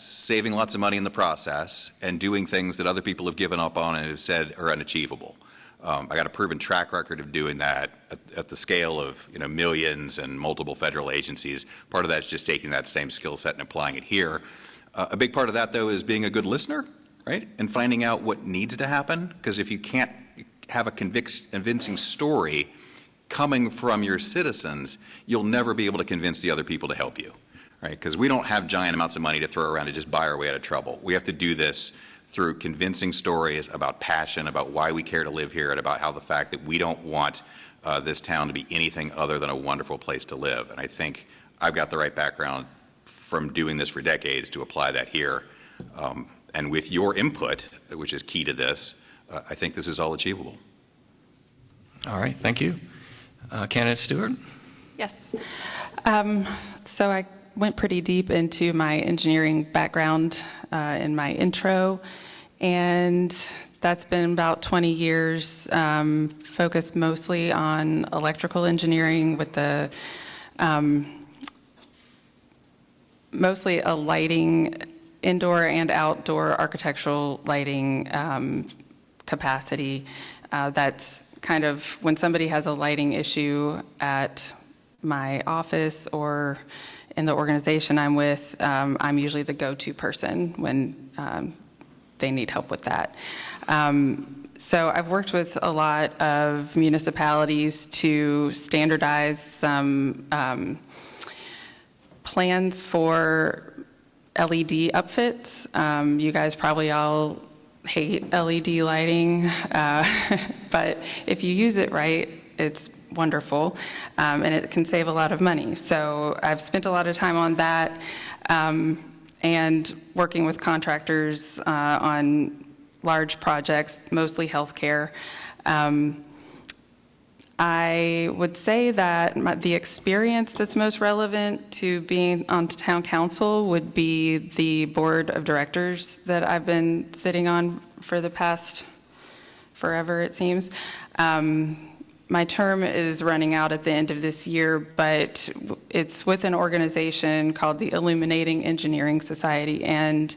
saving lots of money in the process and doing things that other people have given up on and have said are unachievable. I got a proven track record of doing that at the scale of millions and multiple federal agencies. Part of that is just taking that same skill set and applying it here. A big part of that, though, is being a good listener, right? And finding out what needs to happen. Because if you can't have a convincing story coming from your citizens, you'll never be able to convince the other people to help you, right? Because we don't have giant amounts of money to throw around to just buy our way out of trouble. We have to do this through convincing stories about passion, about why we care to live here, and about how the fact that we don't want this town to be anything other than a wonderful place to live. And I think I've got the right background from doing this for decades to apply that here. And with your input, which is key to this, I think this is all achievable. All right, thank you. Candidate Stewart? Yes. So I went pretty deep into my engineering background in my intro, and that's been about 20 years, focused mostly on electrical engineering with the mostly a lighting, indoor and outdoor architectural lighting capacity. That's kind of when somebody has a lighting issue at my office or in the organization I'm with, I'm usually the go-to person when they need help with that. So I've worked with a lot of municipalities to standardize some plans for LED upfits. You guys probably all hate LED lighting, but if you use it right, it's wonderful, and it can save a lot of money. So I've spent a lot of time on that and working with contractors on large projects, mostly healthcare. I would say that the experience that's most relevant to being on town council would be the board of directors that I've been sitting on for the past forever, it seems. My term is running out at the end of this year, but it's with an organization called the Illuminating Engineering Society, and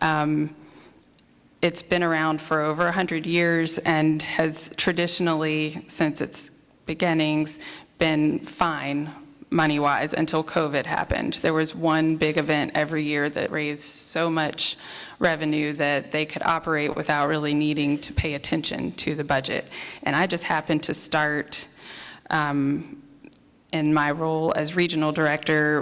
it's been around for over 100 years and has traditionally, since its beginnings, been fine money-wise until COVID happened. There was one big event every year that raised so much revenue that they could operate without really needing to pay attention to the budget. And I just happened to start in my role as regional director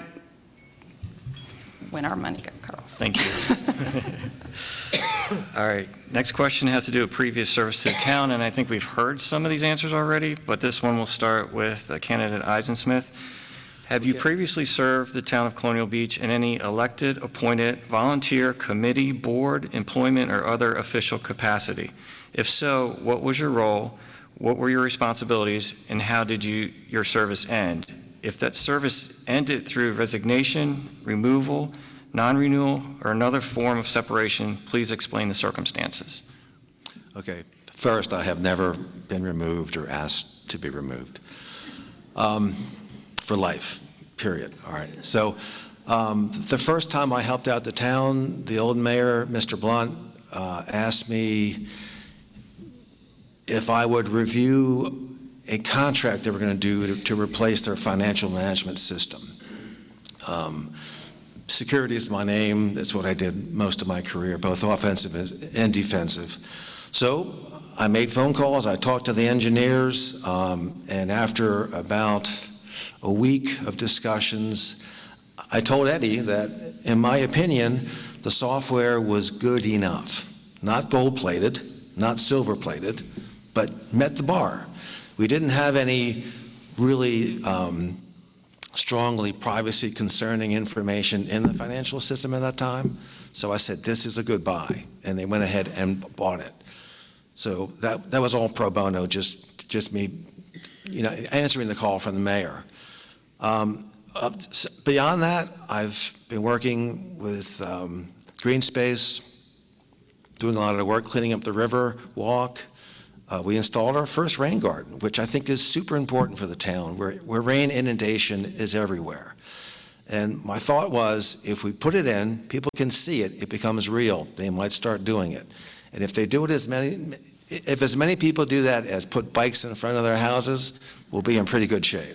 when our money got cut off. Thank you. All right, next question has to do with previous service to the town, and I think we've heard some of these answers already, but this one will start with candidate Eisensmith. Have you previously served the town of Colonial Beach in any elected, appointed, volunteer, committee, board, employment, or other official capacity? If so, what was your role, what were your responsibilities, and how did your service end? If that service ended through resignation, removal, non-renewal, or another form of separation, please explain the circumstances. Okay. First, I have never been removed or asked to be removed for life, period. All right. So the first time I helped out the town, the old mayor, Mr. Blunt, asked me if I would review a contract they were going to do to replace their financial management system. Security is my name. That's what I did most of my career, both offensive and defensive. So I made phone calls. I talked to the engineers, and after about a week of discussions, I told Eddie that, in my opinion, the software was good enough. Not gold-plated, not silver-plated, but met the bar. We didn't have any really strongly privacy concerning information in the financial system at that time. So I said, this is a good buy. And they went ahead and bought it. So that was all pro bono, just me, answering the call from the mayor. Beyond that, I've been working with Green Space, doing a lot of the work, cleaning up the river walk. We installed our first rain garden, which I think is super important for the town, where rain inundation is everywhere. And my thought was, if we put it in, people can see it, it becomes real. They might start doing it. And if they do it if as many people do that as put bikes in front of their houses, we'll be in pretty good shape.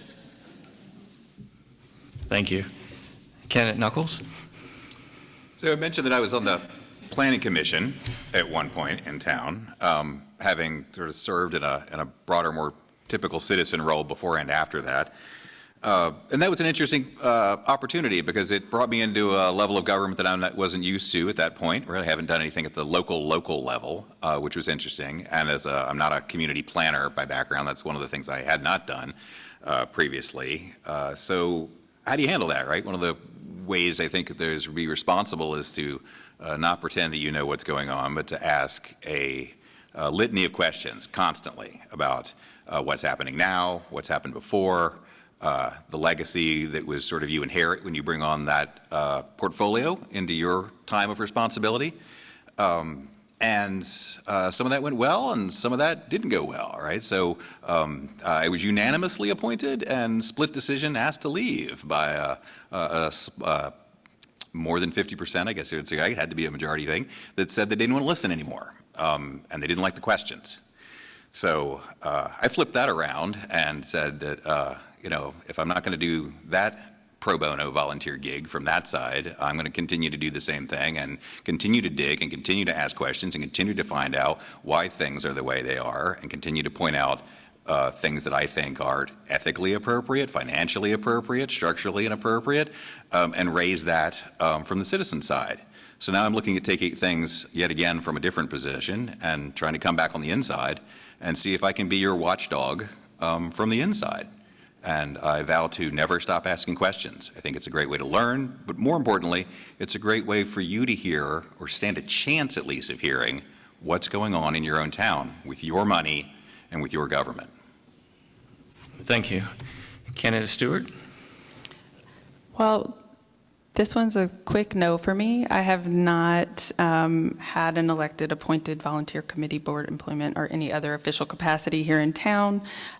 Thank you. Candidate Knuckles? So I mentioned that I was on the Planning Commission at one point in town, having sort of served in a broader, more typical citizen role before and after that. And that was an interesting opportunity because it brought me into a level of government that I wasn't used to at that point. Really haven't done anything at the local level, which was interesting. And I'm not a community planner by background. That's one of the things I had not done previously. So how do you handle that, right? One of the ways I think there's be responsible is to not pretend that you know what's going on, but to ask a litany of questions constantly about what's happening now, what's happened before, the legacy that was sort of you inherit when you bring on that portfolio into your time of responsibility. And some of that went well and some of that didn't go well, right? So I was unanimously appointed and split decision asked to leave by more than 50%, I guess it had to be a majority thing, that said they didn't want to listen anymore and they didn't like the questions. So I flipped that around and said that, if I'm not going to do that pro bono volunteer gig from that side, I'm going to continue to do the same thing and continue to dig and continue to ask questions and continue to find out why things are the way they are and continue to point out things that I think are ethically appropriate, financially appropriate, structurally inappropriate, and raise that from the citizen side. So now I'm looking at taking things yet again from a different position and trying to come back on the inside and see if I can be your watchdog from the inside. And I vow to never stop asking questions. I think it's a great way to learn, but more importantly, it's a great way for you to hear, or stand a chance at least of hearing, what's going on in your own town with your money and with your government. Thank you. Candidate Stewart? Well, this one's a quick no for me. I have not had an elected appointed volunteer committee board employment or any other official capacity here in town.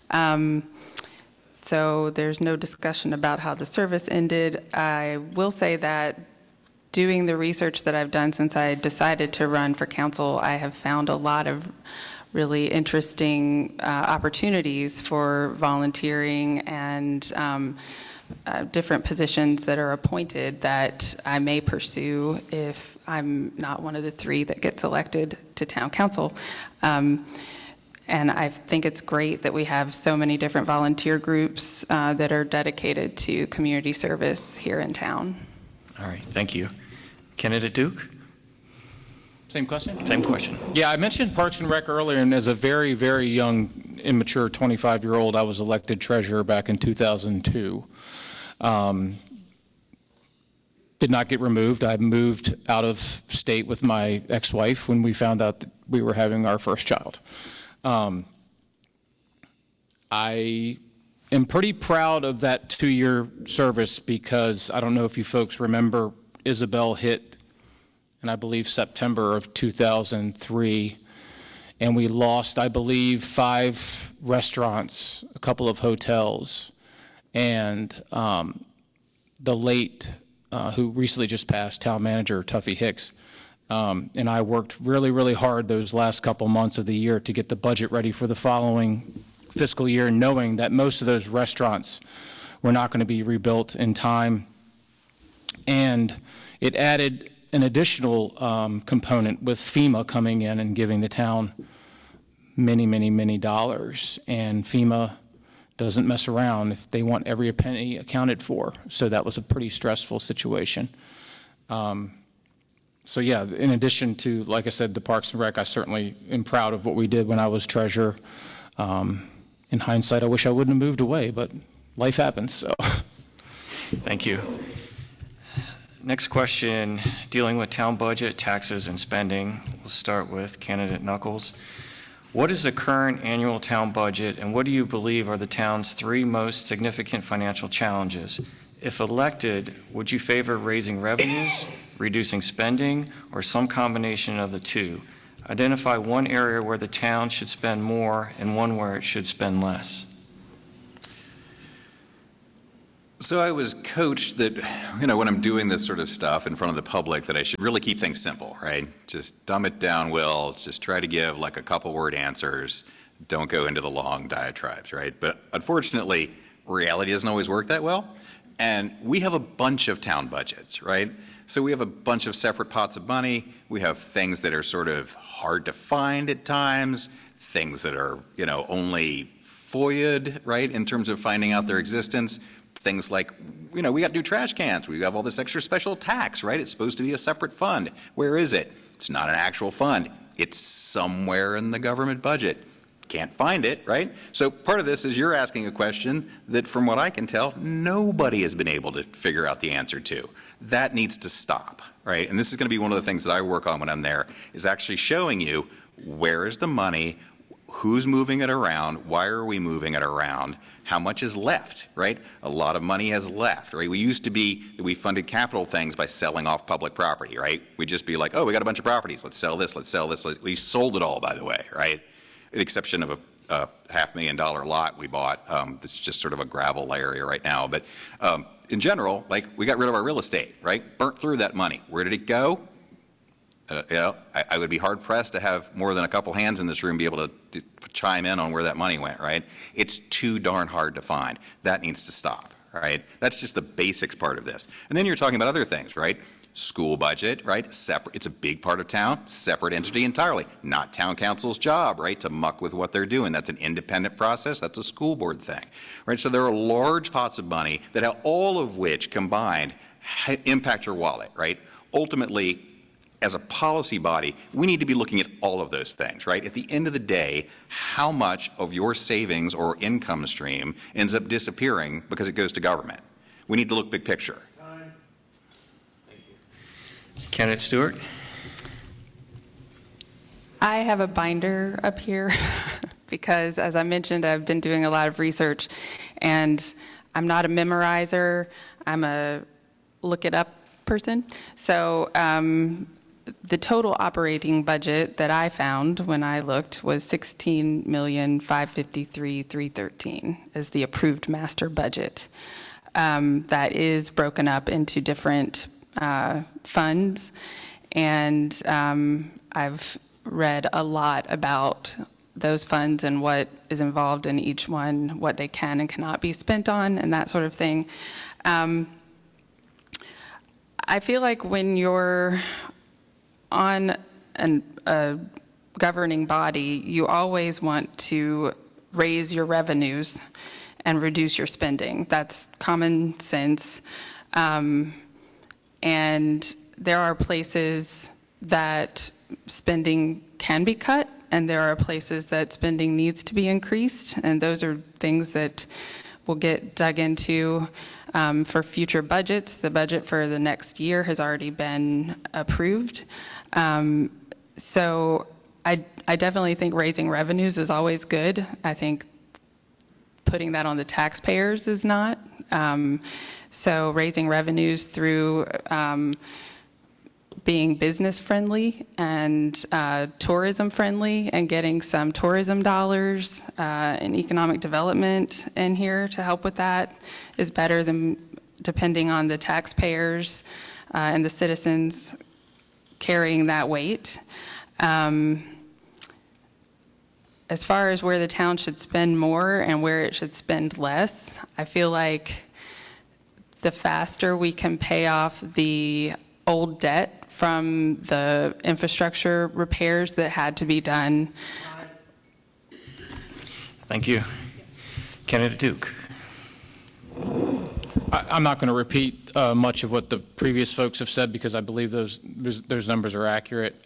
So there's no discussion about how the service ended. I will say that doing the research that I've done since I decided to run for council, I have found a lot of really interesting opportunities for volunteering and different positions that are appointed that I may pursue if I'm not one of the three that gets elected to town council. And I think it's great that we have so many different volunteer groups that are dedicated to community service here in town. All right, thank you. Candidate Duke? Same question? Same question. Yeah, I mentioned Parks and Rec earlier, and as a very, very young, immature 25-year-old, I was elected treasurer back in 2002. Did not get removed. I moved out of state with my ex-wife when we found out that we were having our first child. I am pretty proud of that 2-year service because I don't know if you folks remember, Isabel hit in, I believe, September of 2003, and we lost, I believe, 5 restaurants, a couple of hotels, and the late, who recently just passed, town manager Tuffy Hicks, and I worked really, really hard those last couple months of the year to get the budget ready for the following fiscal year, knowing that most of those restaurants were not going to be rebuilt in time. And it added an additional component with FEMA coming in and giving the town many, many, many dollars. And FEMA doesn't mess around if they want every penny accounted for. So that was a pretty stressful situation. So yeah, in addition to, like I said, the Parks and Rec, I certainly am proud of what we did when I was treasurer. In hindsight, I wish I wouldn't have moved away, but life happens, so. Thank you. Next question, dealing with town budget, taxes, and spending. We'll start with candidate Knuckles. What is the current annual town budget, and what do you believe are the town's 3 most significant financial challenges? If elected, would you favor raising revenues, reducing spending, or some combination of the two? Identify one area where the town should spend more and one where it should spend less. So I was coached that, when I'm doing this sort of stuff in front of the public, that I should really keep things simple, right? Just dumb it down, Will. Just try to give like a couple word answers. Don't go into the long diatribes, right? But unfortunately, reality doesn't always work that well. And we have a bunch of town budgets, right? So we have a bunch of separate pots of money. We have things that are sort of hard to find at times, things that are, only FOIA'd, right, in terms of finding out their existence. Things like, we got new trash cans. We have all this extra special tax, right? It's supposed to be a separate fund. Where is it? It's not an actual fund. It's somewhere in the government budget. Can't find it, right? So part of this is you're asking a question that, from what I can tell, nobody has been able to figure out the answer to. That needs to stop, right? And this is going to be one of the things that I work on when I'm there, is actually showing you where is the money, who's moving it around, why are we moving it around, how much is left, right? A lot of money has left, right? We used to be that we funded capital things by selling off public property, right? We'd just be like, oh, we got a bunch of properties, let's sell this, let's sell this. We sold it all, by the way, right? With the exception of a $500,000 lot we bought that's just sort of a gravel area right now. But in general, like, we got rid of our real estate, right? Burnt through that money. Where did it go? I would be hard pressed to have more than a couple hands in this room be able to chime in on where that money went, right? It's too darn hard to find. That needs to stop, right? That's just the basics part of this. And then you're talking about other things, right? School budget, right? Separate. It's a big part of town, separate entity entirely. Not town council's job, right, to muck with what they're doing. That's an independent process. That's a school board thing, right? So there are large pots of money that have all of which combined impact your wallet, right? Ultimately, as a policy body, we need to be looking at all of those things, right? At the end of the day, how much of your savings or income stream ends up disappearing because it goes to government? We need to look big picture. Candidate Stewart? I have a binder up here because, as I mentioned, I've been doing a lot of research, and I'm not a memorizer. I'm a look it up person. So the total operating budget that I found when I looked was $16,553,313 as the approved master budget. That is broken up into different funds, and I've read a lot about those funds and what is involved in each one, what they can and cannot be spent on, and that sort of thing. I feel like when you're on a governing body, you always want to raise your revenues and reduce your spending. That's common sense. And there are places that spending can be cut, and there are places that spending needs to be increased, and those are things that will get dug into for future budgets. The budget for the next year has already been approved. So I definitely think raising revenues is always good. I think putting that on the taxpayers is not. So raising revenues through being business friendly and tourism friendly and getting some tourism dollars and economic development in here to help with that is better than depending on the taxpayers and the citizens carrying that weight. As far as where the town should spend more and where it should spend less, I feel like the faster we can pay off the old debt from the infrastructure repairs that had to be done. Thank you. Candidate Duke? I'm not going to repeat much of what the previous folks have said because I believe those numbers are accurate.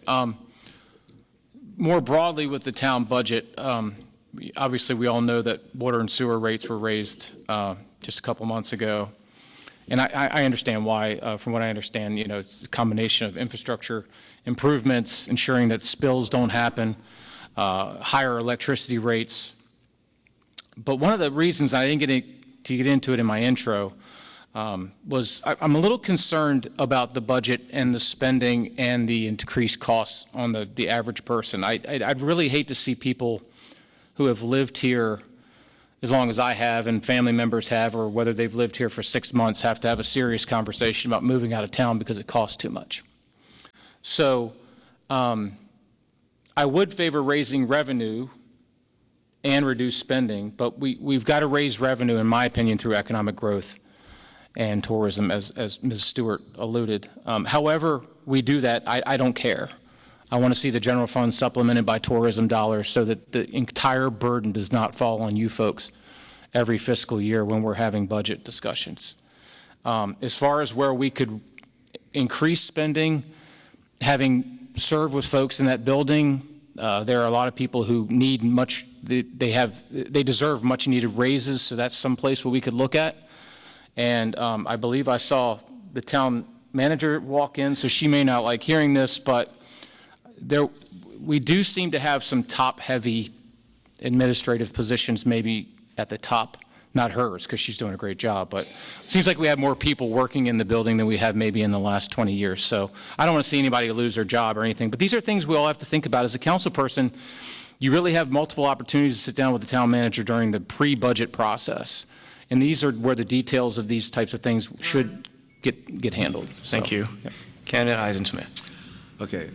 More broadly with the town budget, obviously we all know that water and sewer rates were raised just a couple months ago. And I understand why. From what I understand, it's a combination of infrastructure improvements, ensuring that spills don't happen, higher electricity rates. But one of the reasons I didn't get into it in my intro was I'm a little concerned about the budget and the spending and the increased costs on the average person. I'd really hate to see people who have lived here as long as I have and family members have, or whether they've lived here for 6 months, have to have a serious conversation about moving out of town because it costs too much. So I would favor raising revenue and reduce spending, but we've got to raise revenue, in my opinion, through economic growth and tourism, as Ms. Stewart alluded. However we do that, I don't care. I want to see the general fund supplemented by tourism dollars so that the entire burden does not fall on you folks every fiscal year when we're having budget discussions. As far as where we could increase spending, having served with folks in that building, there are a lot of people who need much, they deserve much needed raises, so that's some place where we could look at. And I believe I saw the town manager walk in, so she may not like hearing this, but we do seem to have some top-heavy administrative positions maybe at the top, not hers, because she's doing a great job, but it seems like we have more people working in the building than we have maybe in the last 20 years. So I don't want to see anybody lose their job or anything, but these are things we all have to think about. As a council person, you really have multiple opportunities to sit down with the town manager during the pre-budget process, and these are where the details of these types of things should get handled. Thank you. Yep. Candidate Eisensmith. Okay,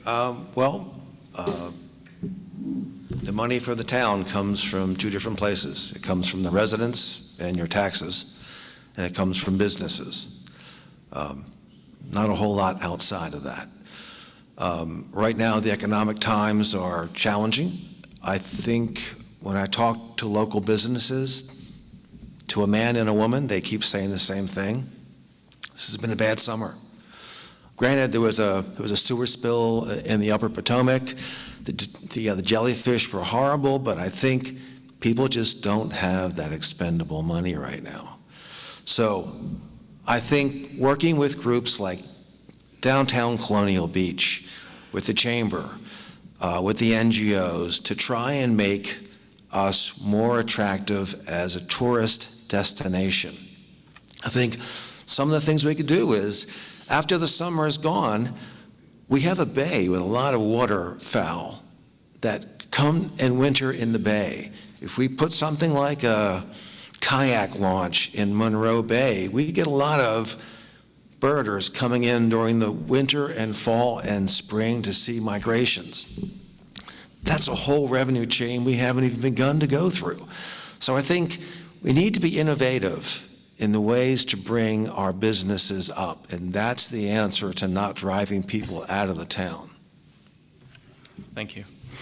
the money for the town comes from two different places. It comes from the residents and your taxes, and it comes from businesses. Not a whole lot outside of that. Right now, the economic times are challenging. I think when I talk to local businesses, to a man and a woman, they keep saying the same thing. This has been a bad summer. Granted, there was a sewer spill in the Upper Potomac. The jellyfish were horrible, but I think people just don't have that expendable money right now. So I think working with groups like Downtown Colonial Beach, with the Chamber, with the NGOs, to try and make us more attractive as a tourist destination. I think some of the things we could do is, after the summer is gone, we have a bay with a lot of waterfowl that come and winter in the bay. If we put something like a kayak launch in Monroe Bay, we get a lot of birders coming in during the winter and fall and spring to see migrations. That's a whole revenue chain we haven't even begun to go through. So I think we need to be innovative in the ways to bring our businesses up, and that's the answer to not driving people out of the town. Thank you.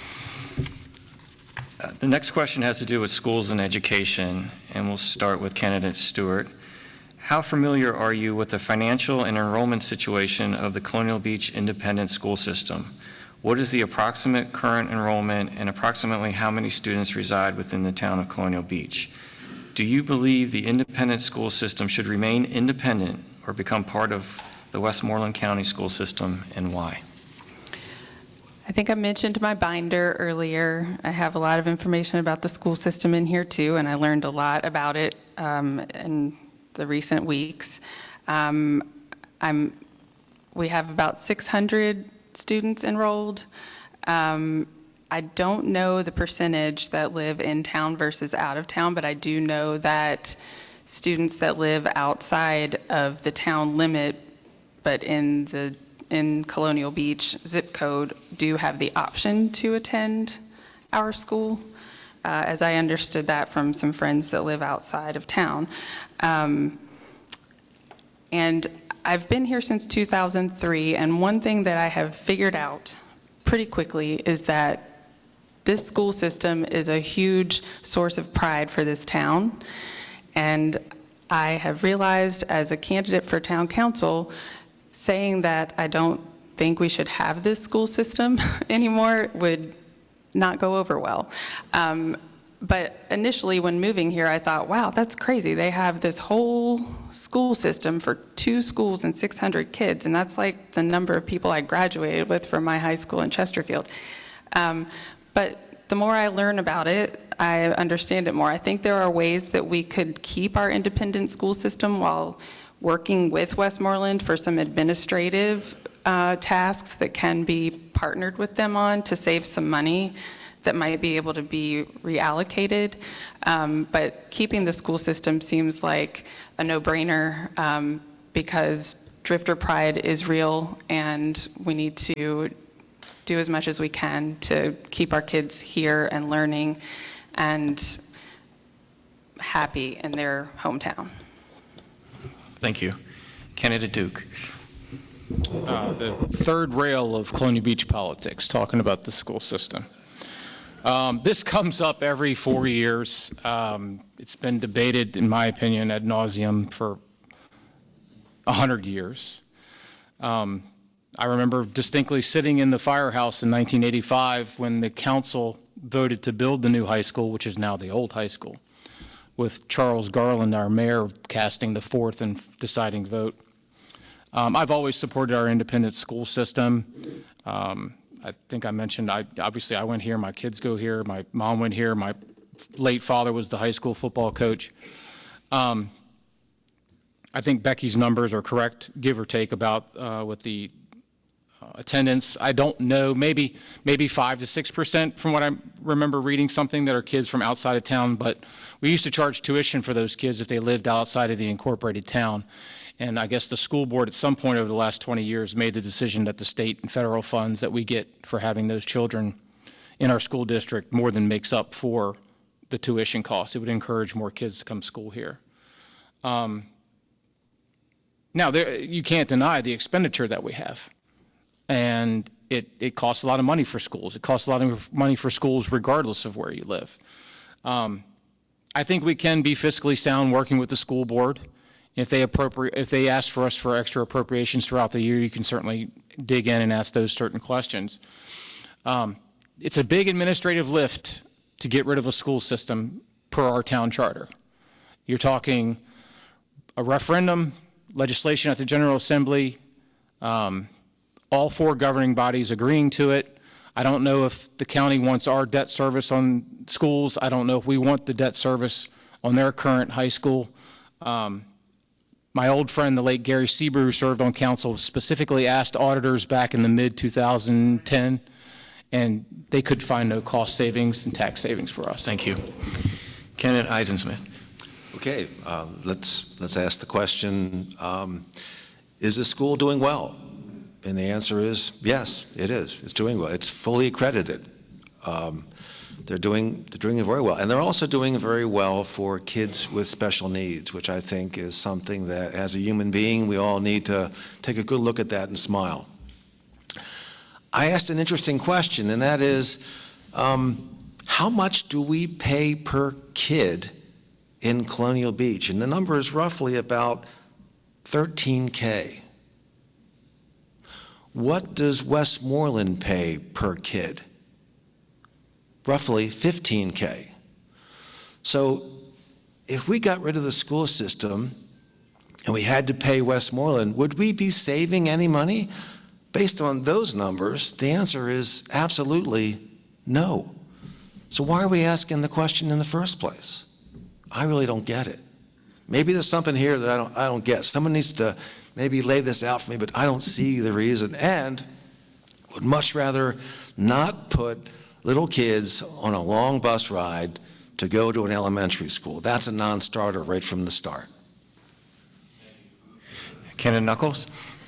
The next question has to do with schools and education, and we'll start with candidate Stewart. How familiar are you with the financial and enrollment situation of the Colonial Beach Independent School System? What is the approximate current enrollment, and approximately how many students reside within the town of Colonial Beach? Do you believe the independent school system should remain independent or become part of the Westmoreland County school system, and why? I think I mentioned my binder earlier. I have a lot of information about the school system in here too, and I learned a lot about it in the recent weeks. We have about 600 students enrolled. I don't know the percentage that live in town versus out of town, but I do know that students that live outside of the town limit, but in Colonial Beach zip code, do have the option to attend our school, as I understood that from some friends that live outside of town. And I've been here since 2003, and one thing that I have figured out pretty quickly is that this school system is a huge source of pride for this town. And I have realized as a candidate for town council, saying that I don't think we should have this school system anymore would not go over well. But initially when moving here, I thought, wow, that's crazy. They have this whole school system for 2 schools and 600 kids, and that's like the number of people I graduated with from my high school in Chesterfield. But the more I learn about it, I understand it more. I think there are ways that we could keep our independent school system while working with Westmoreland for some administrative tasks that can be partnered with them on to save some money that might be able to be reallocated. But keeping the school system seems like a no-brainer because drifter pride is real, and we need to do as much as we can to keep our kids here and learning and happy in their hometown. Thank you. Candidate Duke. The third rail of Colonial Beach politics, talking about the school system. This comes up every 4 years. It's been debated, in my opinion, ad nauseum for 100 years. I remember distinctly sitting in the firehouse in 1985 when the council voted to build the new high school, which is now the old high school, with Charles Garland, our mayor, casting the fourth and deciding vote. I've always supported our independent school system. I think I mentioned, obviously I went here, my kids go here, my mom went here, my late father was the high school football coach. I think Becky's numbers are correct, give or take, about with the attendance. I don't know, maybe 5 to 6% from what I remember reading something that are kids from outside of town, but we used to charge tuition for those kids if they lived outside of the incorporated town. And I guess the school board at some point over the last 20 years made the decision that the state and federal funds that we get for having those children in our school district more than makes up for the tuition costs. It would encourage more kids to come to school here. Now, you can't deny the expenditure that we have. And it costs a lot of money for schools. It costs a lot of money for schools regardless of where you live. I think we can be fiscally sound working with the school board. If they ask for us for extra appropriations throughout the year, you can certainly dig in and ask those certain questions. It's a big administrative lift to get rid of a school system per our town charter. You're talking a referendum, legislation at the General Assembly, all four governing bodies agreeing to it. I don't know if the county wants our debt service on schools. I don't know if we want the debt service on their current high school. My old friend, the late Gary Sieber, who served on council, specifically asked auditors back in the mid-2010, and they could find no cost savings and tax savings for us. Thank you. Candidate Eisensmith. Okay, let's ask the question, is the school doing well? And the answer is yes, it is. It's doing well. It's fully accredited. They're doing it very well. And they're also doing very well for kids with special needs, which I think is something that as a human being, we all need to take a good look at that and smile. I asked an interesting question, and that is, how much do we pay per kid in Colonial Beach? And the number is roughly about $13K. What does Westmoreland pay per kid? Roughly $15K. So if we got rid of the school system and we had to pay Westmoreland, would we be saving any money? Based on those numbers, the answer is absolutely no. So why are we asking the question in the first place? I really don't get it. Maybe there's something here that I don't get. Someone needs to maybe lay this out for me, but I don't see the reason, and would much rather not put little kids on a long bus ride to go to an elementary school. That's a non-starter right from the start. Candidate Knuckles.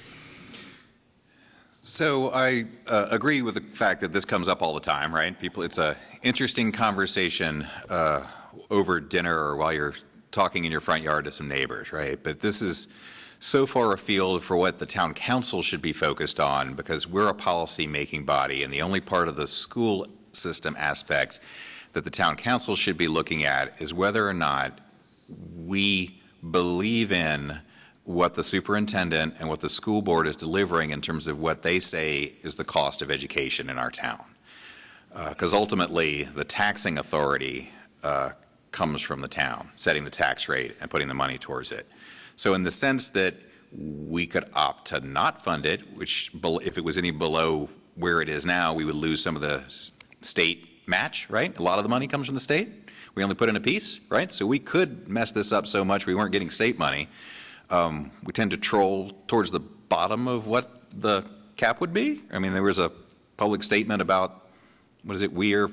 So I agree with the fact that this comes up all the time, right? It's a interesting conversation over dinner or while you're talking in your front yard to some neighbors, right? But this is so far afield for what the town council should be focused on, because we're a policy-making body, and the only part of the school system aspect that the town council should be looking at is whether or not we believe in what the superintendent and what the school board is delivering in terms of what they say is the cost of education in our town. Because ultimately, the taxing authority comes from the town, setting the tax rate and putting the money towards it. So in the sense that we could opt to not fund it, which if it was any below where it is now, we would lose some of the state match, right? A lot of the money comes from the state. We only put in a piece, right? So we could mess this up so much we weren't getting state money. We tend to troll towards the bottom of what the cap would be. I mean, there was a public statement about, what is it, we are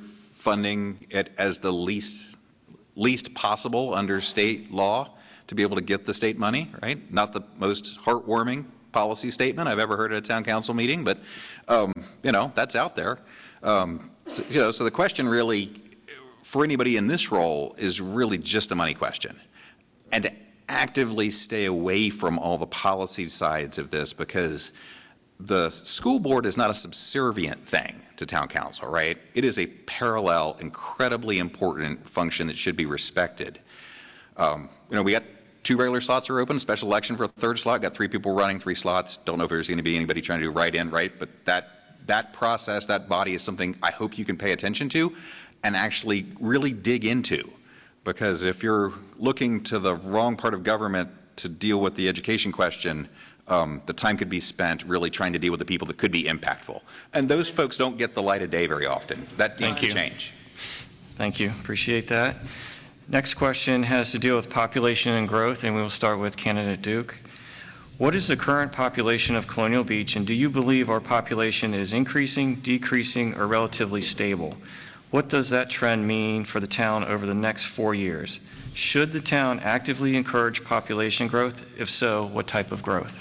funding it as the least possible under state law to be able to get the state money, right? Not the most heartwarming policy statement I've ever heard at a town council meeting, but, that's out there. So the question really, for anybody in this role, is really just a money question. And to actively stay away from all the policy sides of this, because the school board is not a subservient thing to town council, right? It is a parallel, incredibly important function that should be respected. We got 2 regular slots are open, special election for a 3rd slot, got 3 people running 3 slots. Don't know if there's going to be anybody trying to do write-in, right? But that process, that body is something I hope you can pay attention to and actually really dig into. Because if you're looking to the wrong part of government to deal with the education question, the time could be spent really trying to deal with the people that could be impactful. And those folks don't get the light of day very often. That needs to change. Thank you. Appreciate that. Next question has to deal with population and growth, and we will start with candidate Duke. What is the current population of Colonial Beach, and do you believe our population is increasing, decreasing, or relatively stable? What does that trend mean for the town over the next 4 years? Should the town actively encourage population growth? If so, what type of growth?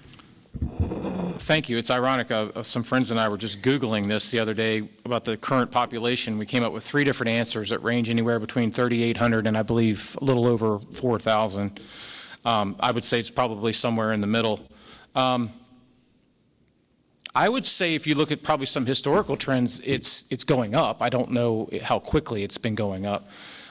Thank you. It's ironic. Some friends and I were just Googling this the other day about the current population. We came up with 3 different answers that range anywhere between 3,800 and I believe a little over 4,000. I would say it's probably somewhere in the middle. I would say if you look at probably some historical trends, it's going up. I don't know how quickly it's been going up.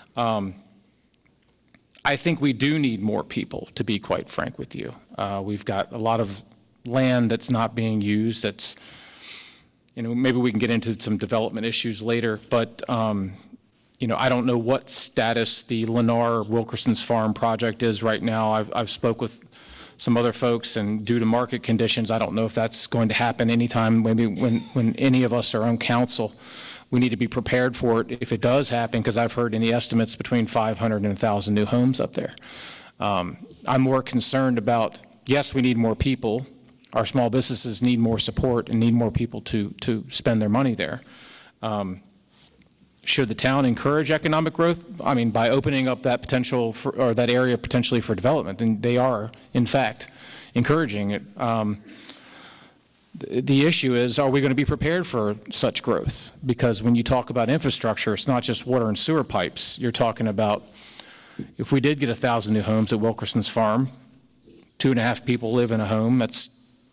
I think we do need more people, to be quite frank with you. We've got a lot of land that's not being used. That's, maybe we can get into some development issues later, but I don't know what status the Lennar Wilkerson's Farm project is right now. I've spoke with some other folks, and due to market conditions, I don't know if that's going to happen anytime. Maybe when any of us are on council, we need to be prepared for it if it does happen, because I've heard any estimates between 500 and 1,000 new homes up there. I'm more concerned about, yes, we need more people. Our small businesses need more support and need more people to spend their money there. Should the town encourage economic growth? I mean, by opening up that potential or that area potentially for development, then they are, in fact, encouraging it. The issue is, are we going to be prepared for such growth? Because when you talk about infrastructure, it's not just water and sewer pipes. You're talking about, if we did get 1,000 new homes at Wilkerson's Farm, 2.5 people live in a home. That's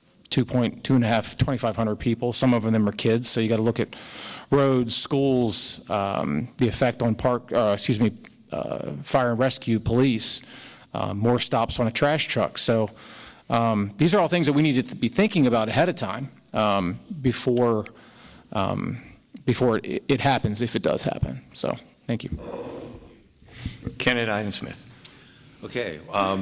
2,500 people. Some of them are kids, so you got to look at roads, schools, the effect on fire and rescue, police, more stops on a trash truck. So these are all things that we need to be thinking about ahead of time before it happens, if it does happen. So thank you. Candidate Eisensmith. Okay,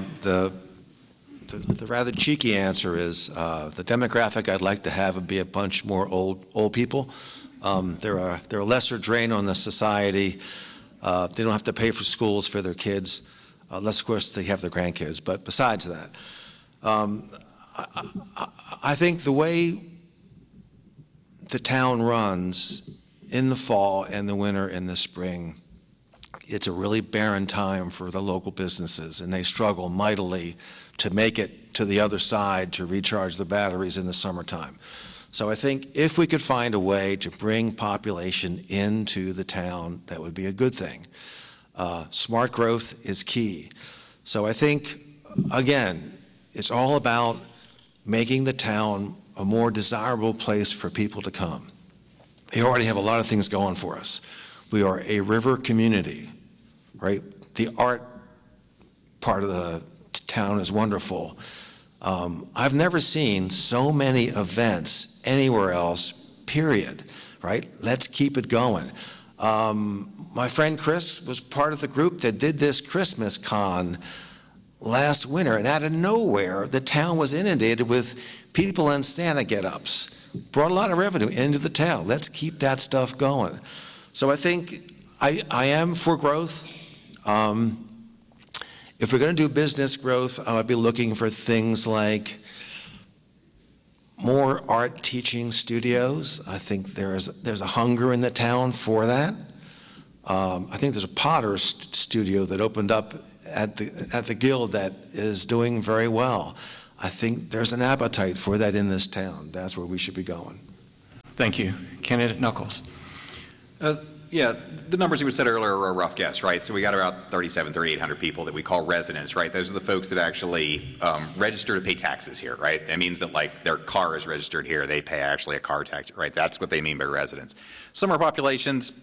the rather cheeky answer is the demographic I'd like to have would be a bunch more old people. They're a lesser drain on the society. They don't have to pay for schools for their kids, unless of course they have their grandkids. But besides that, I think the way the town runs in the fall and the winter and the spring, it's a really barren time for the local businesses, and they struggle mightily to make it to the other side to recharge the batteries in the summertime. So I think if we could find a way to bring population into the town, that would be a good thing. Smart growth is key. So I think, again, it's all about making the town a more desirable place for people to come. We already have a lot of things going for us. We are a river community, right? The art part of the town is wonderful. I've never seen so many events anywhere else, period, right? Let's keep it going. My friend Chris was part of the group that did this Christmas con last winter, and out of nowhere, the town was inundated with people in Santa get-ups. Brought a lot of revenue into the town. Let's keep that stuff going. So I think I am for growth. If we're going to do business growth, I would be looking for things like more art teaching studios. I think there's a hunger in the town for that. I think there's a Potter's studio that opened up at the Guild that is doing very well. I think there's an appetite for that in this town. That's where we should be going. Thank you. Candidate Knuckles. Yeah, the numbers you said earlier were a rough guess, right? So we got about 3,800 people that we call residents, right? Those are the folks that actually register to pay taxes here, right? That means that like their car is registered here, they pay actually a car tax, right? That's what they mean by residents. Some are populations,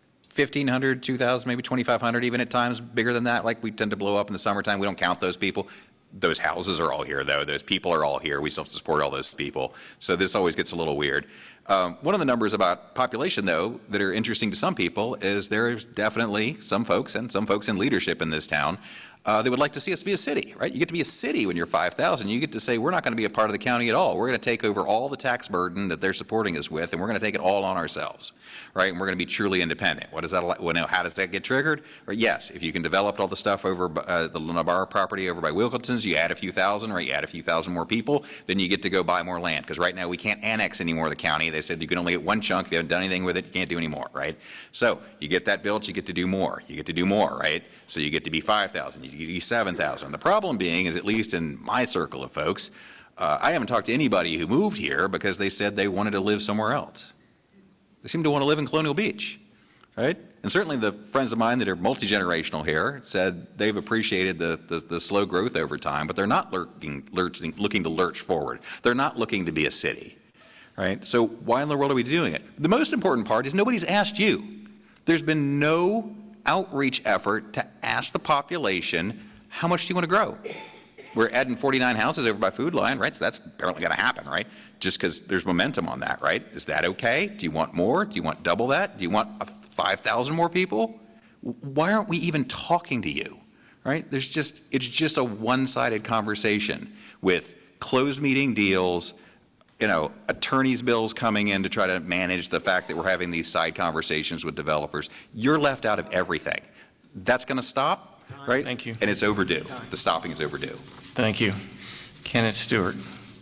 1,500, 2,000, maybe 2,500, even at times bigger than that. Like we tend to blow up in the summertime. We don't count those people. Those houses are all here, though. Those people are all here. We still have to support all those people. So this always gets a little weird. One of the numbers about population, though, that are interesting to some people is there's definitely some folks and some folks in leadership in this town that would like to see us be a city, right? You get to be a city when you're 5,000. You get to say, we're not going to be a part of the county at all. We're going to take over all the tax burden that they're supporting us with, and we're going to take it all on ourselves, right? And we're going to be truly independent. What does that, well, how does that get triggered? Or yes, if you can develop all the stuff over the Navarro property over by Wilkinson's, you add a few thousand, right? You add a few thousand more people, then you get to go buy more land. Because right now we can't annex any more of the county. They said you can only get one chunk. If you haven't done anything with it, you can't do any more, right? So you get that built, you get to do more. You get to do more, right? So you get to be 5,000, you get to be 7,000. The problem being is, at least in my circle of folks, I haven't talked to anybody who moved here because they said they wanted to live somewhere else. They seem to want to live in Colonial Beach, right? And certainly the friends of mine that are multi-generational here said they've appreciated the slow growth over time, but they're not looking to lurch forward. They're not looking to be a city, right? So why in the world are we doing it? The most important part is nobody's asked you. There's been no outreach effort to ask the population, how much do you want to grow? We're adding 49 houses over by Food Line, right? So that's apparently going to happen, right? Just because there's momentum on that, right? Is that okay? Do you want more? Do you want double that? Do you want 5,000 more people? Why aren't we even talking to you, right? It's just a one-sided conversation with closed meeting deals, attorneys' bills coming in to try to manage the fact that we're having these side conversations with developers. You're left out of everything. That's going to stop. Right? Thank you. And it's overdue. The stopping is overdue. Thank you. Candidate Stewart.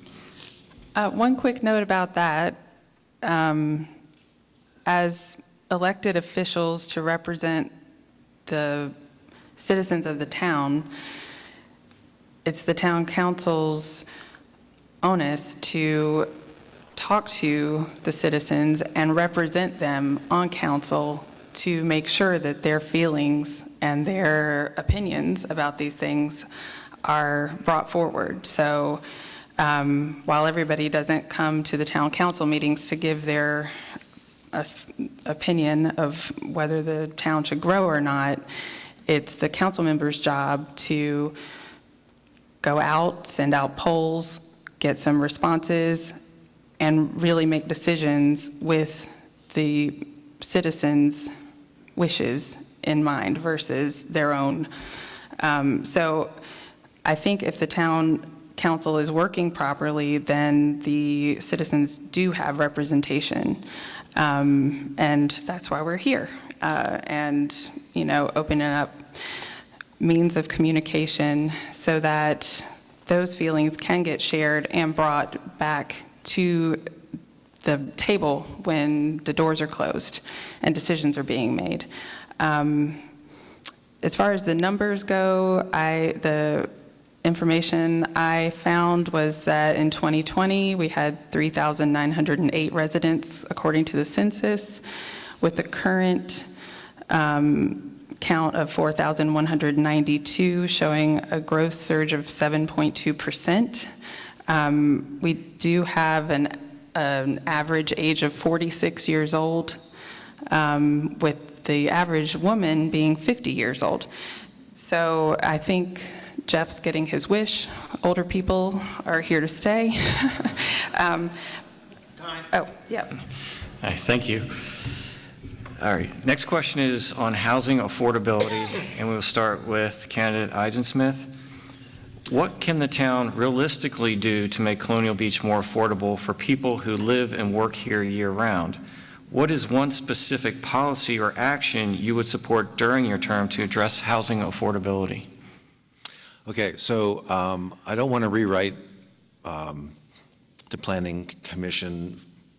One quick note about that. As elected officials to represent the citizens of the town, it's the town council's onus to talk to the citizens and represent them on council to make sure that their feelings and their opinions about these things are brought forward. So while everybody doesn't come to the town council meetings to give their opinion of whether the town should grow or not, it's the council members' job to go out, send out polls, get some responses, and really make decisions with the citizens' wishes in mind versus their own. So I think if the town council is working properly, then the citizens do have representation. And that's why we're here. And, opening up means of communication so that those feelings can get shared and brought back to the table when the doors are closed and decisions are being made. As far as the numbers go, the information I found was that in 2020 we had 3,908 residents according to the census, with the current count of 4,192 showing a growth surge of 7.2%. We do have an average age of 46 years old, with the average woman being 50 years old. So I think Jeff's getting his wish. Older people are here to stay. Oh, yeah. All right, thank you. All right, next question is on housing affordability, and we'll start with candidate Eisensmith. What can the town realistically do to make Colonial Beach more affordable for people who live and work here year-round? What is one specific policy or action you would support during your term to address housing affordability? Okay, so I don't want to rewrite the Planning Commission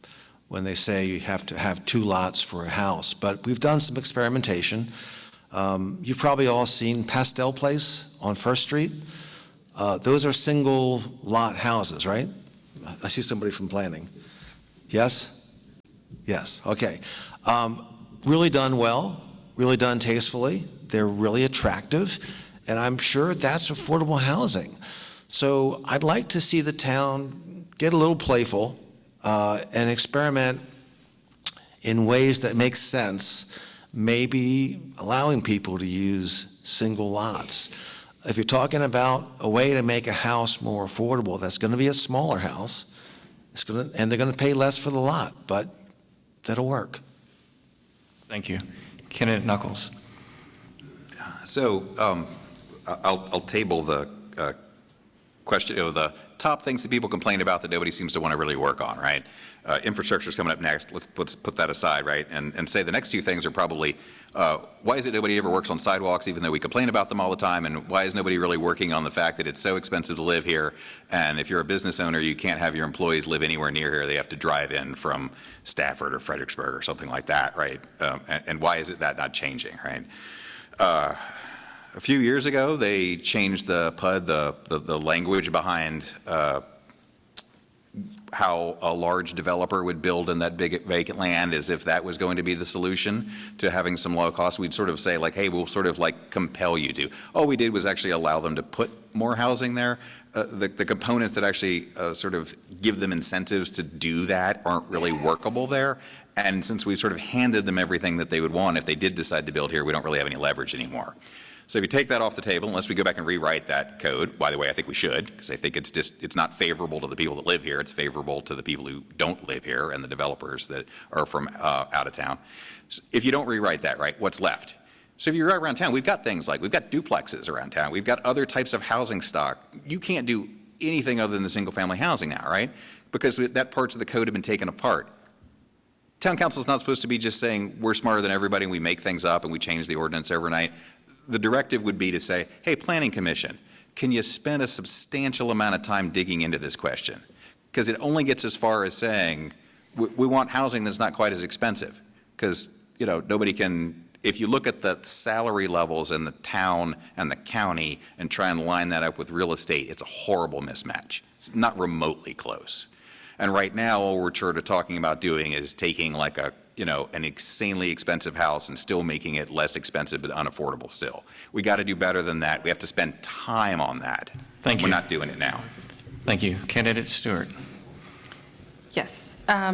when they say you have to have 2 lots for a house. But we've done some experimentation. You've probably all seen Pastel Place on First Street. Those are single lot houses, right? I see somebody from planning. Yes? Yes, okay. Really done well, really done tastefully. They're really attractive, and I'm sure that's affordable housing. So I'd like to see the town get a little playful and experiment in ways that make sense, maybe allowing people to use single lots. If you're talking about a way to make a house more affordable, that's going to be a smaller house, and they're going to pay less for the lot, but that'll work. Thank you. Kenneth Knuckles. So I'll table the question of the top things that people complain about that nobody seems to want to really work on, right? Infrastructure's coming up next. Let's put that aside, right? And say the next 2 things are probably, why is it nobody ever works on sidewalks even though we complain about them all the time? And why is nobody really working on the fact that it's so expensive to live here? And if you're a business owner, you can't have your employees live anywhere near here. They have to drive in from Stafford or Fredericksburg or something like that, right? And why is it that not changing, right? A few years ago, they changed the PUD, the language behind how a large developer would build in that big vacant land, as if that was going to be the solution to having some low costs. We'd sort of say like, hey, we'll sort of like compel you to. All we did was actually allow them to put more housing there. The components that actually sort of give them incentives to do that aren't really workable there. And since we sort of handed them everything that they would want, if they did decide to build here, we don't really have any leverage anymore. So if you take that off the table, unless we go back and rewrite that code, by the way, I think we should, because I think it's not favorable to the people that live here. It's favorable to the people who don't live here and the developers that are from out of town. So if you don't rewrite that, right, what's left? So if you're right around town, we've got things like, we've got duplexes around town. We've got other types of housing stock. You can't do anything other than the single family housing now, right? Because that parts of the code have been taken apart. Town council is not supposed to be just saying we're smarter than everybody and we make things up and we change the ordinance overnight. The directive would be to say, hey, Planning Commission, can you spend a substantial amount of time digging into this question? Because it only gets as far as saying, we want housing that's not quite as expensive. Because, you know, nobody can, if you look at the salary levels in the town and the county and try and line that up with real estate, it's a horrible mismatch. It's not remotely close. And right now, all we're sort of talking about doing is taking like a, you know, an insanely expensive house and still making it less expensive but unaffordable still. We got to do better than that. We have to spend time on that. Thank you. We're not doing it now. Thank you. Candidate Stewart. Yes.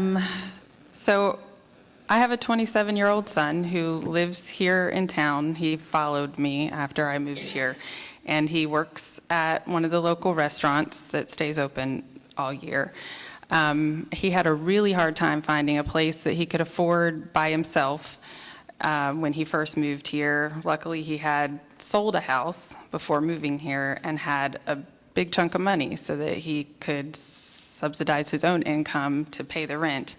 So I have a 27-year-old son who lives here in town. He followed me after I moved here, and he works at one of the local restaurants that stays open all year. He had a really hard time finding a place that he could afford by himself when he first moved here. Luckily, he had sold a house before moving here and had a big chunk of money so that he could subsidize his own income to pay the rent.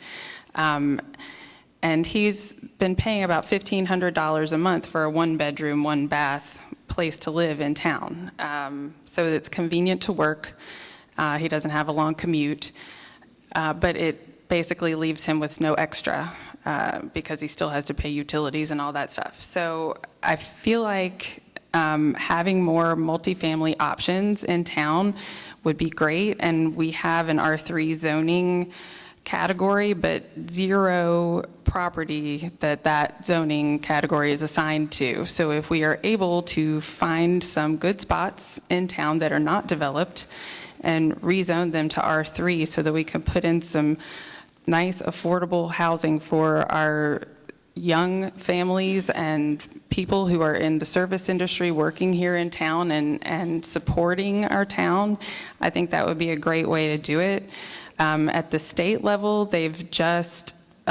And he's been paying about $1,500 a month for a 1-bedroom, 1-bath place to live in town. So it's convenient to work. He doesn't have a long commute. But it basically leaves him with no extra because he still has to pay utilities and all that stuff. So I feel like having more multifamily options in town would be great. And we have an R3 zoning category, but 0 property that zoning category is assigned to. So if we are able to find some good spots in town that are not developed and rezone them to R3 so that we can put in some nice affordable housing for our young families and people who are in the service industry working here in town and supporting our town, I think that would be a great way to do it. At the state level, they've just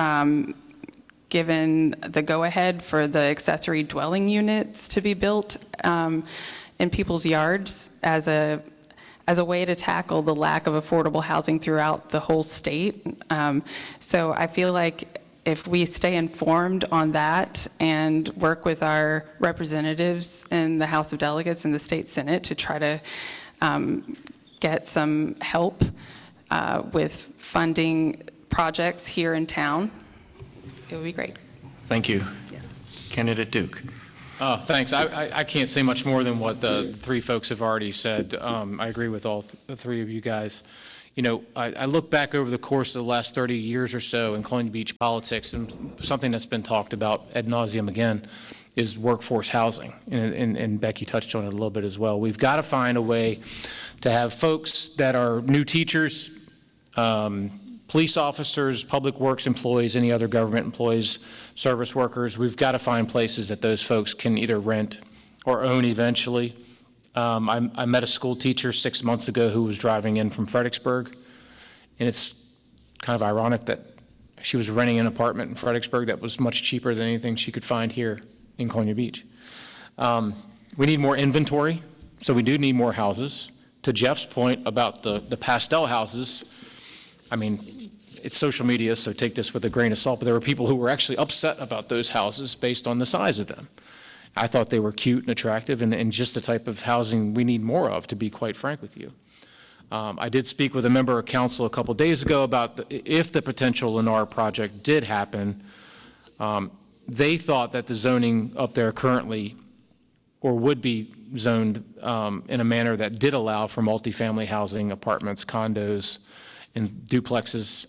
given the go-ahead for the accessory dwelling units to be built in people's yards as a way to tackle the lack of affordable housing throughout the whole state. So I feel like if we stay informed on that and work with our representatives in the House of Delegates and the State Senate to try to get some help with funding projects here in town, it would be great. Thank you. Yes. Candidate Duke. Thanks. I can't say much more than what the three folks have already said. I agree with all the three of you guys. You know, I look back over the course of the last 30 years or so in Colonial Beach politics, and something that's been talked about ad nauseum again is workforce housing, and Becky touched on it a little bit as well. We've got to find a way to have folks that are new teachers, police officers, public works employees, any other government employees, service workers. We've got to find places that those folks can either rent or own eventually. I met a school teacher 6 months ago who was driving in from Fredericksburg, and it's kind of ironic that she was renting an apartment in Fredericksburg that was much cheaper than anything she could find here in Colonial Beach. We need more inventory, so we do need more houses. To Jeff's point about the pastel houses, I mean, it's social media, so take this with a grain of salt, but there were people who were actually upset about those houses based on the size of them. I thought they were cute and attractive and just the type of housing we need more of, to be quite frank with you. I did speak with a member of council a couple days ago about if the potential Lennar project did happen, they thought that the zoning up there currently, or would be zoned in a manner that did allow for multifamily housing, apartments, condos, and duplexes.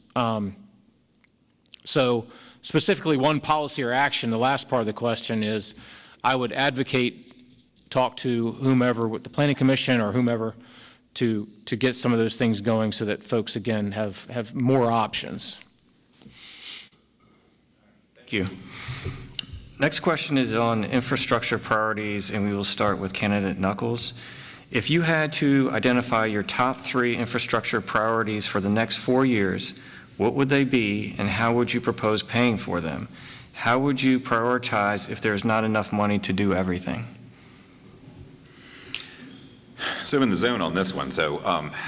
So specifically one policy or action, the last part of the question is, I would advocate, talk to whomever with the Planning Commission or whomever to get some of those things going so that folks, again, have more options. Thank you. Next question is on infrastructure priorities, and we will start with candidate Knuckles. If you had to identify your top 3 infrastructure priorities for the next 4 years, what would they be, and how would you propose paying for them? How would you prioritize if there's not enough money to do everything? So I'm in the zone on this one. So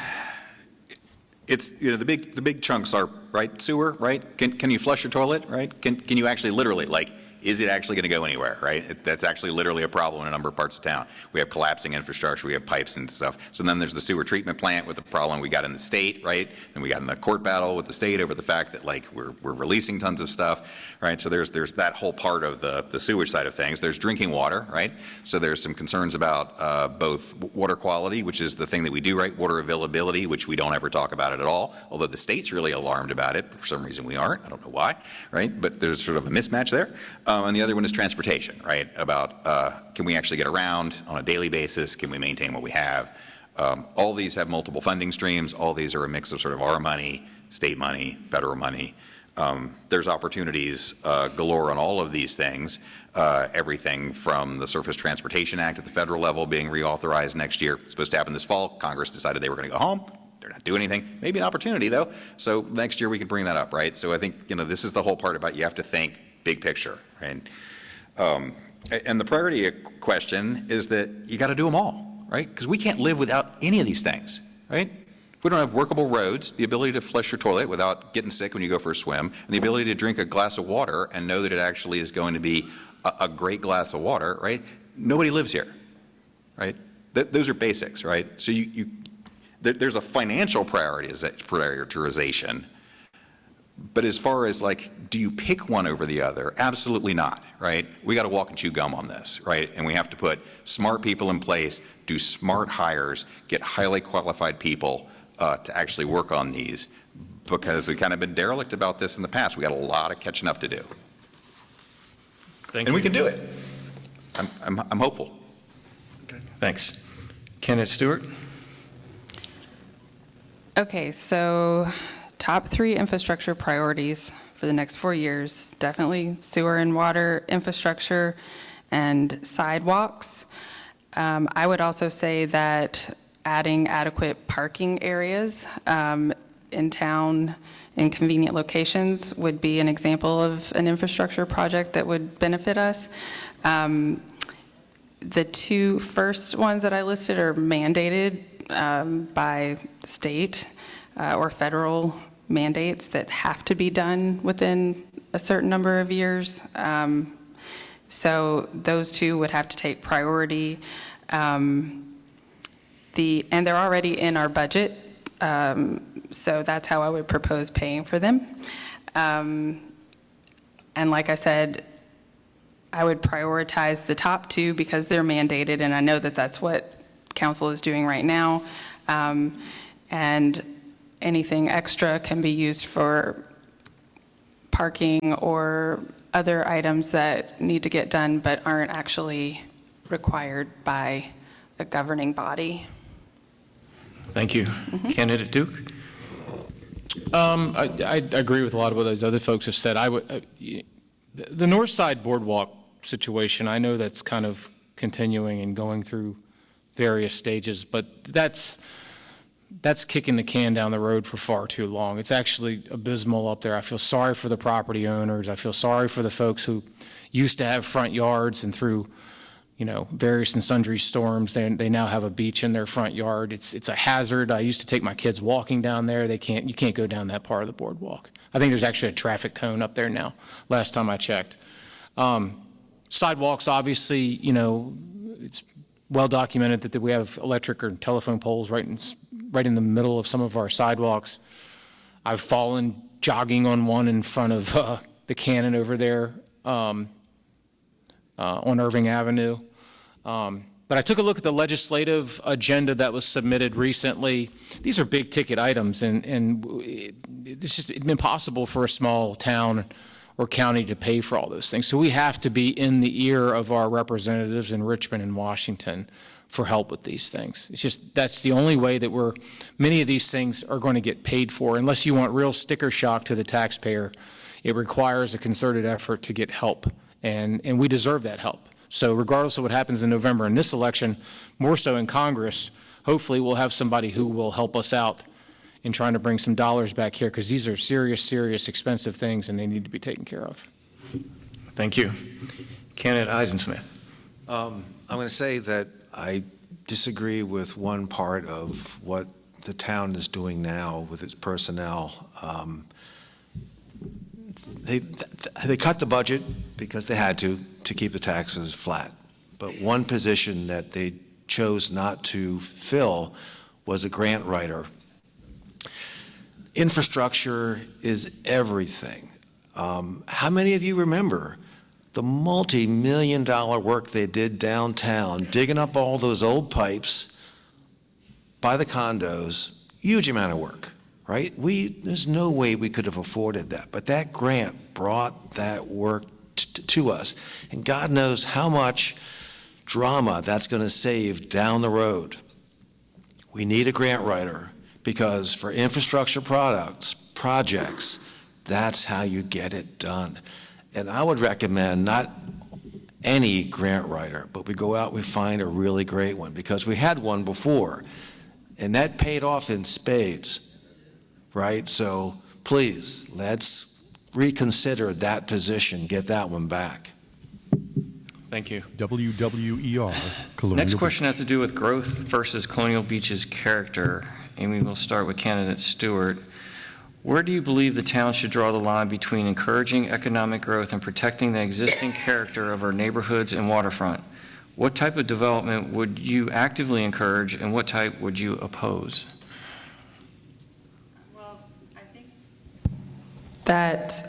it's, you know, the big chunks are, right, sewer, right? Can you flush your toilet, right? Can you actually literally, like, is it actually going to go anywhere, right? That's actually literally a problem in a number of parts of town. We have collapsing infrastructure, we have pipes and stuff. So then there's the sewer treatment plant with the problem we got in the state, right? And we got in the court battle with the state over the fact that, like, we're releasing tons of stuff, right? So there's that whole part of the sewage side of things. There's drinking water, right? So there's some concerns about both water quality, which is the thing that we do, right? Water availability, which we don't ever talk about it at all, although the state's really alarmed about it. For some reason we aren't. I don't know why, right? But there's sort of a mismatch there. And the other one is transportation, right? About can we actually get around on a daily basis? Can we maintain what we have? All these have multiple funding streams. All these are a mix of sort of our money, state money, federal money. There's opportunities galore on all of these things. Everything from the Surface Transportation Act at the federal level being reauthorized next year. It's supposed to happen this fall. Congress decided they were going to go home. They're not doing anything. Maybe an opportunity, though. So next year we can bring that up, right? So I think, you know, this is the whole part about you have to think big picture, right? And the priority question is that you got to do them all, right? Because we can't live without any of these things, right? If we don't have workable roads, the ability to flush your toilet without getting sick when you go for a swim, and the ability to drink a glass of water and know that it actually is going to be a great glass of water, right? Nobody lives here, right? Those are basics, right? So there's a financial prioritization. But as far as, like, do you pick one over the other? Absolutely not, right? We got to walk and chew gum on this, right? And we have to put smart people in place, do smart hires, get highly qualified people to actually work on these, because we've kind of been derelict about this in the past. We got a lot of catching up to do. Thank and you. We can do it. I'm hopeful. Okay. Thanks. Candidate Stewart? Okay, so top 3 infrastructure priorities for the next 4 years, definitely sewer and water infrastructure and sidewalks. I would also say that adding adequate parking areas in town in convenient locations would be an example of an infrastructure project that would benefit us. The 2 first ones that I listed are mandated by state or federal mandates that have to be done within a certain number of years. So those 2 would have to take priority. And they're already in our budget. So that's how I would propose paying for them. And like I said, I would prioritize the top two because they're mandated, and I know that that's what council is doing right now. And anything extra can be used for parking or other items that need to get done but aren't actually required by a governing body. Thank you. Candidate Duke? I agree with a lot of what those other folks have said. The North Side Boardwalk situation, I know that's kind of continuing and going through various stages, but that's kicking the can down the road for far too long. It's actually abysmal up there. I feel sorry for the property owners. I feel sorry for the folks who used to have front yards, and through, various and sundry storms, they now have a beach in their front yard. It's a hazard. I used to take my kids walking down there. You can't go down that part of the boardwalk. I think there's actually a traffic cone up there now, last time I checked. Sidewalks, obviously, it's well documented that we have electric or telephone poles right in the middle of some of our sidewalks. I've fallen jogging on one in front of the Cannon over there on Irving Avenue. But I took a look at the legislative agenda that was submitted recently. These are big ticket items, and it's just impossible for a small town or county to pay for all those things. So we have to be in the ear of our representatives in Richmond and Washington for help with these things. It's just, that's the only way that many of these things are going to get paid for. Unless you want real sticker shock to the taxpayer, it requires a concerted effort to get help, and we deserve that help. So regardless of what happens in November in this election, more so in Congress, hopefully we'll have somebody who will help us out in trying to bring some dollars back here, because these are serious, serious, expensive things, and they need to be taken care of. Thank you. Candidate Eisensmith? I'm going to say that I disagree with one part of what the town is doing now with its personnel. They cut the budget because they had to keep the taxes flat. But one position that they chose not to fill was a grant writer. Infrastructure is everything. How many of you remember the multi-million-dollar work they did downtown, digging up all those old pipes by the condos? Huge amount of work, right? There's no way we could have afforded that, but that grant brought that work to us, and God knows how much drama that's going to save down the road. We need a grant writer, because for infrastructure projects, that's how you get it done. And I would recommend not any grant writer, but we go out, we find a really great one, because we had one before, and that paid off in spades, right? So please, let's reconsider that position, get that one back. Thank you. WWER, Colonial Next Beach. question has to do with growth versus Colonial Beach's character. And we will start with candidate Stewart. Where do you believe the town should draw the line between encouraging economic growth and protecting the existing character of our neighborhoods and waterfront? What type of development would you actively encourage, and what type would you oppose? Well, I think that,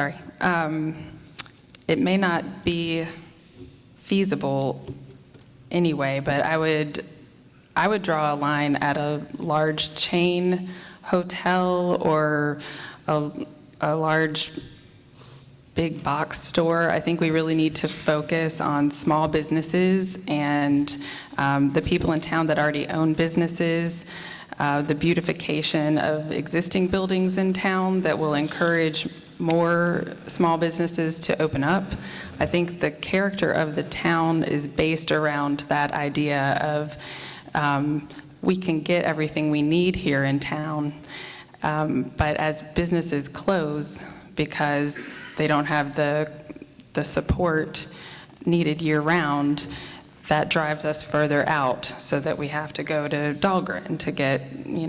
it may not be feasible anyway, but I would draw a line at a large chain hotel or a large big box store. I think we really need to focus on small businesses and the people in town that already own businesses, the beautification of existing buildings in town that will encourage more small businesses to open up. I think the character of the town is based around that idea of we can get everything we need here in town, but as businesses close because they don't have the support needed year-round, that drives us further out so that we have to go to Dahlgren to get,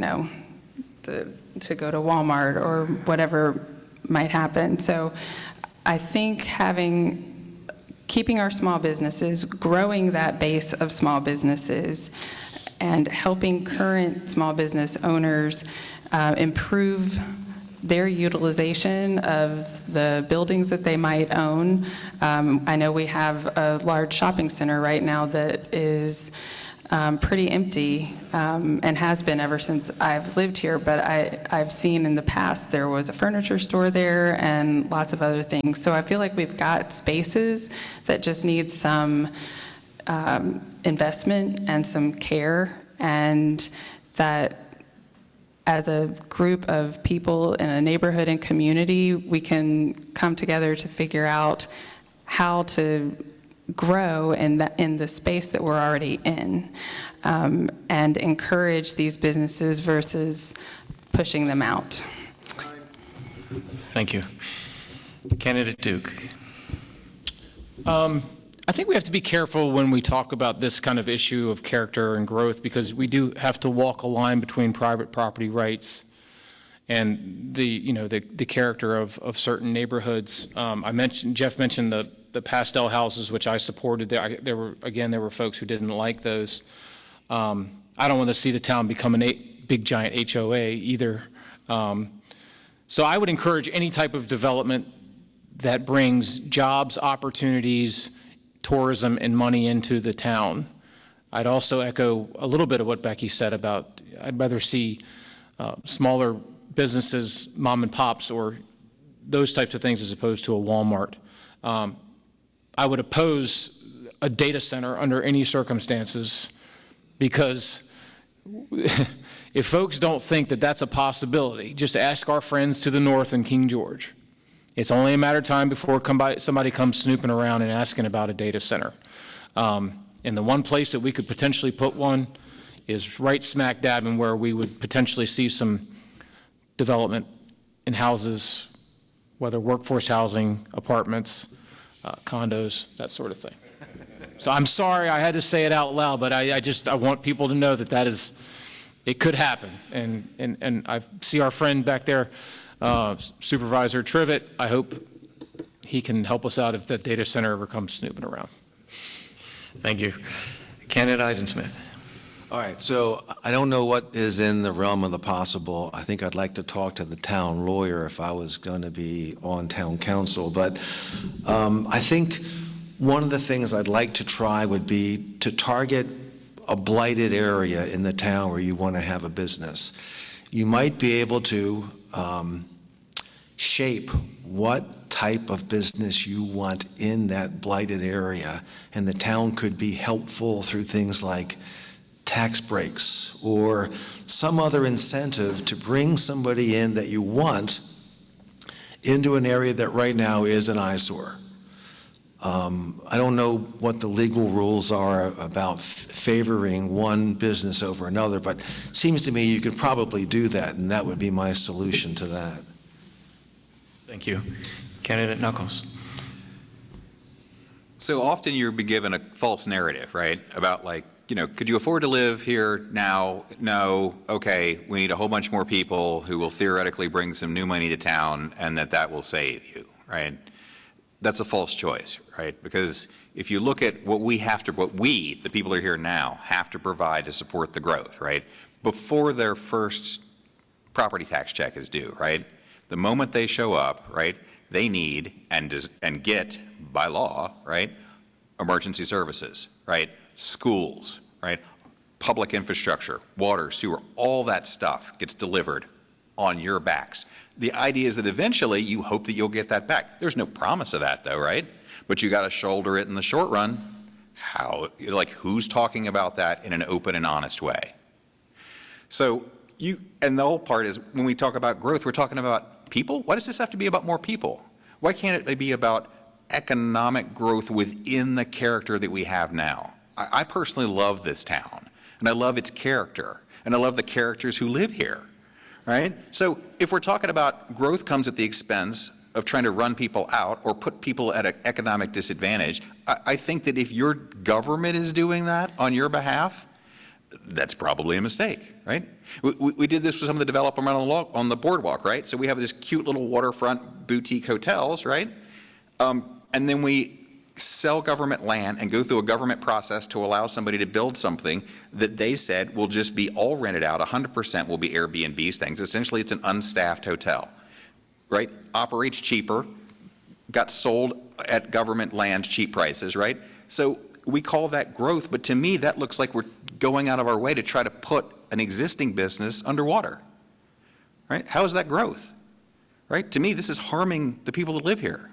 to go to Walmart or whatever might happen. So I think keeping our small businesses, growing that base of small businesses, and helping current small business owners improve their utilization of the buildings that they might own. I know we have a large shopping center right now that is pretty empty and has been ever since I've lived here, but I've seen in the past there was a furniture store there and lots of other things. So I feel like we've got spaces that just need some investment and some care, and that as a group of people in a neighborhood and community, we can come together to figure out how to grow in the space that we're already in, and encourage these businesses versus pushing them out. Thank you. Candidate Duke. I think we have to be careful when we talk about this kind of issue of character and growth, because we do have to walk a line between private property rights and the character of certain neighborhoods. Jeff mentioned the pastel houses, which I supported. There were folks who didn't like those. I don't want to see the town become a big giant HOA either. So I would encourage any type of development that brings jobs, opportunities, tourism, and money into the town. I'd also echo a little bit of what Becky said about I'd rather see smaller businesses, mom and pops, or those types of things as opposed to a Walmart. I would oppose a data center under any circumstances, because if folks don't think that that's a possibility, just ask our friends to the north in King George. It's only a matter of time before somebody comes snooping around and asking about a data center. And the one place that we could potentially put one is right smack dab in where we would potentially see some development in houses, whether workforce housing, apartments, condos, that sort of thing. So I'm sorry I had to say it out loud, but I want people to know that it could happen. And I see our friend back there, Supervisor Trivett. I hope he can help us out if that data center ever comes snooping around. Thank you. Candidate Eisensmith. All right, so I don't know what is in the realm of the possible. I think I'd like to talk to the town lawyer if I was going to be on town council. But I think one of the things I'd like to try would be to target a blighted area in the town where you want to have a business. You might be able to shape what type of business you want in that blighted area, and the town could be helpful through things like tax breaks or some other incentive to bring somebody in that you want into an area that right now is an eyesore. I don't know what the legal rules are about favoring one business over another, but it seems to me you could probably do that, and that would be my solution to that. Thank you. Candidate Knuckles. So often you're given a false narrative, right? About could you afford to live here now? No. Okay, we need a whole bunch more people who will theoretically bring some new money to town, and that will save you, right? That's a false choice, right? Because if you look at what we, the people who are here now, have to provide to support the growth, right? Before their first property tax check is due, right? The moment they show up, right, they need and get by law, right, emergency services, right, schools, right, public infrastructure, water, sewer, all that stuff gets delivered on your backs. The idea is that eventually you hope that you'll get that back. There's no promise of that though, right? But you got to shoulder it in the short run. Who's talking about that in an open and honest way? So and the whole part is when we talk about growth, we're talking about people. Why does this have to be about more people? Why can't it be about economic growth within the character that we have now? I personally love this town, and I love its character, and I love the characters who live here, right? So if we're talking about growth comes at the expense of trying to run people out or put people at an economic disadvantage, I think that if your government is doing that on your behalf, that's probably a mistake, right? We did this with some of the development on the boardwalk, right? So we have this cute little waterfront boutique hotels, right? And then we sell government land and go through a government process to allow somebody to build something that they said will just be all rented out, 100% will be Airbnbs things. Essentially, it's an unstaffed hotel, right? Operates cheaper, got sold at government land cheap prices, right? So we call that growth, but to me, that looks like we're going out of our way to try to put an existing business underwater, right? How is that growth, right? To me, this is harming the people that live here.